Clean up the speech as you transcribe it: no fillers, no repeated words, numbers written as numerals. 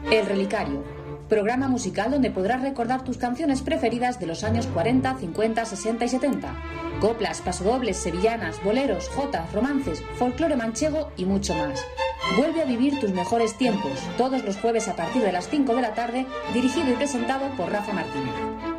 El Relicario, programa musical donde podrás recordar tus canciones preferidas de los años 40, 50, 60 y 70. Coplas, pasodobles, sevillanas, boleros, jotas, romances, folclore manchego y mucho más. Vuelve a vivir tus mejores tiempos, todos los jueves a partir de las 5 de la tarde, dirigido y presentado por Rafa Martínez.